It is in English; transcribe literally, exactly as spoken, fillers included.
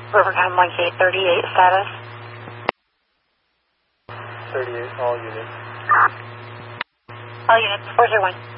Rivercom one K thirty-eight status. thirty-eight, all units. All units, four zero one.